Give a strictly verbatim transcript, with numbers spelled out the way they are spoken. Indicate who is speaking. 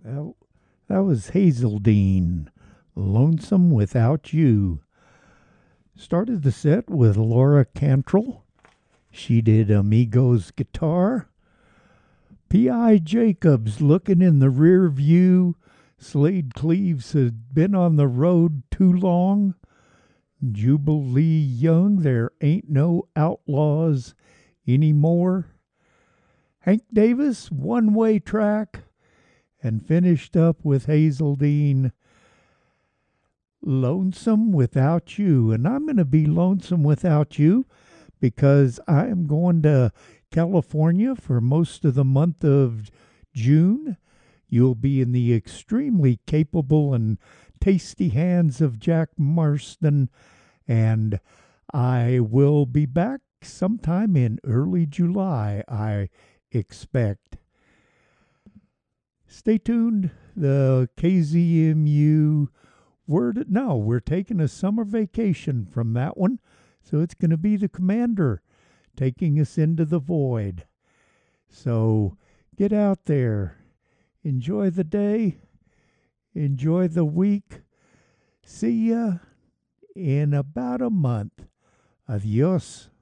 Speaker 1: That, that was Hazeldean, Lonesome Without You. Started the set with Laura Cantrell. She did Amigos guitar. P I. Jacobs looking in the rear view. Slade Cleaves had been on the road too long. Jubilee Young, there ain't no outlaws anymore. Hank Davis, One Way Track. And finished up with Hazeldean, Lonesome Without You. And I'm going to be lonesome without you because I am going to California for most of the month of June. You'll be in the extremely capable and tasty hands of Jack Marston, and I will be back sometime in early July, I expect. Stay tuned. The K Z M U word. No, we're taking a summer vacation from that one. So it's going to be the Commander taking us into the void. So get out there. Enjoy the day. Enjoy the week. See ya in about a month. Adios.